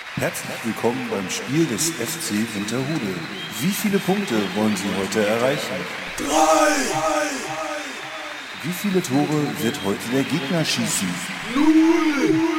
Herzlich willkommen beim Spiel des FC Winterhude. Wie viele Punkte wollen Sie heute erreichen? 3! Wie viele Tore wird heute der Gegner schießen? 0!